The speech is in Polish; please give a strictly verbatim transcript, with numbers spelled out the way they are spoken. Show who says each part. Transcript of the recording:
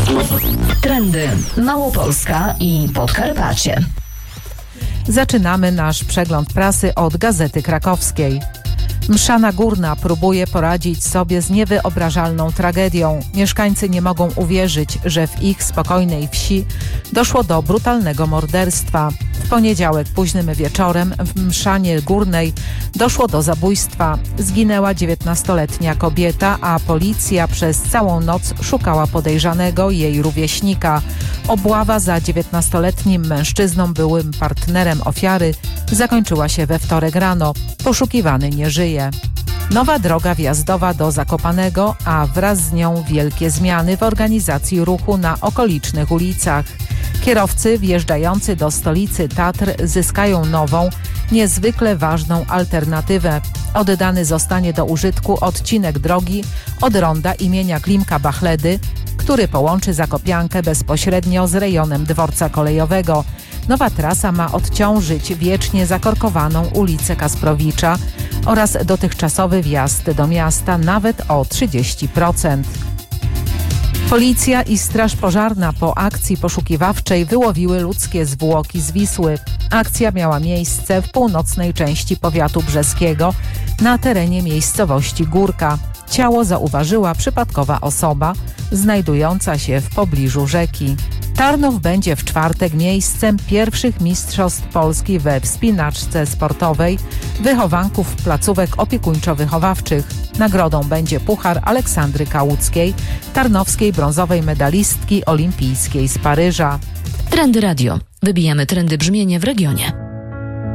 Speaker 1: Trendy Małopolska i Podkarpacie.
Speaker 2: Zaczynamy nasz przegląd prasy od Gazety Krakowskiej. Mszana Górna próbuje poradzić sobie z niewyobrażalną tragedią. Mieszkańcy nie mogą uwierzyć, że w ich spokojnej wsi doszło do brutalnego morderstwa. W poniedziałek późnym wieczorem w Mszanie Górnej doszło do zabójstwa. Zginęła dziewiętnastoletnia kobieta, a policja przez całą noc szukała podejrzanego, jej rówieśnika. Obława za dziewiętnastoletnim mężczyzną, byłym partnerem ofiary, zakończyła się we wtorek rano. Poszukiwany nie żyje. Nowa droga wjazdowa do Zakopanego, a wraz z nią wielkie zmiany w organizacji ruchu na okolicznych ulicach. Kierowcy wjeżdżający do stolicy Tatr zyskają nową, niezwykle ważną alternatywę. Oddany zostanie do użytku odcinek drogi od ronda imienia Klimka Bachledy, który połączy Zakopiankę bezpośrednio z rejonem dworca kolejowego. Nowa trasa ma odciążyć wiecznie zakorkowaną ulicę Kasprowicza oraz dotychczasowy wjazd do miasta nawet o trzydzieści procent. Policja i Straż Pożarna po akcji poszukiwawczej wyłowiły ludzkie zwłoki z Wisły. Akcja miała miejsce w północnej części powiatu brzeskiego na terenie miejscowości Górka. Ciało zauważyła przypadkowa osoba znajdująca się w pobliżu rzeki. Tarnów będzie w czwartek miejscem pierwszych mistrzostw Polski we wspinaczce sportowej wychowanków placówek opiekuńczo-wychowawczych. Nagrodą będzie Puchar Aleksandry Kałuckiej, tarnowskiej brązowej medalistki olimpijskiej z Paryża.
Speaker 1: Trendy Radio. Wybijamy trendy brzmienia w regionie.